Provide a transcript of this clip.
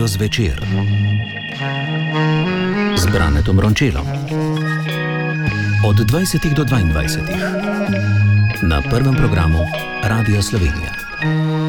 Radio Zvečer z Branetom Rončelom od 20 do 22 na prvem programu Radia Slovenija.